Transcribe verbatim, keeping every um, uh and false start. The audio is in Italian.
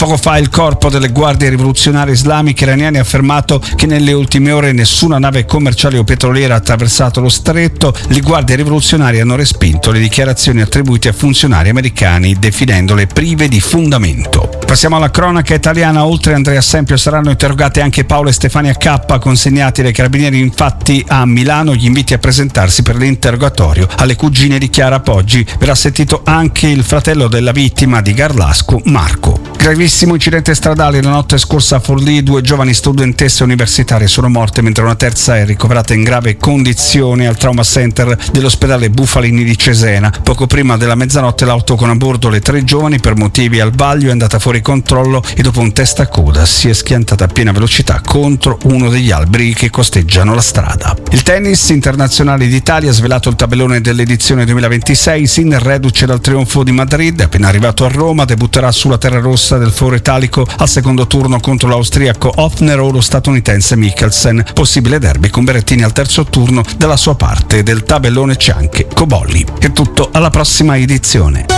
Poco fa il corpo delle guardie rivoluzionarie islamiche iraniane ha affermato che nelle ultime ore nessuna nave commerciale o petroliera ha attraversato lo stretto. Le guardie rivoluzionarie hanno respinto le dichiarazioni attribuite a funzionari americani definendole prive di fondamento. Passiamo alla cronaca italiana. Oltre a Andrea Sempio saranno interrogate anche Paolo e Stefania K, consegnati dai carabinieri infatti a Milano gli inviti a presentarsi per l'interrogatorio alle cugine di Chiara Poggi. Verrà sentito anche il fratello della vittima di Garlasco, Marco. Gravissimo incidente stradale la notte scorsa a Forlì, due giovani studentesse universitarie sono morte mentre una terza è ricoverata in grave condizione al trauma center dell'ospedale Bufalini di Cesena. Poco prima della mezzanotte l'auto con a bordo le tre giovani per motivi al vaglio è andata fuori controllo e dopo un testacoda si è schiantata a piena velocità contro uno degli alberi che costeggiano la strada. Il tennis internazionale d'Italia ha svelato il tabellone dell'edizione duemilaventisei. Sinner, reduce dal trionfo di Madrid, appena arrivato a Roma debutterà sulla terra rossa del Foro Italico al secondo turno contro l'austriaco Hoffner o lo statunitense Mikkelsen. Possibile derby con Berrettini al terzo turno. Dalla sua parte del tabellone c'è anche Cobolli. È tutto, alla prossima edizione.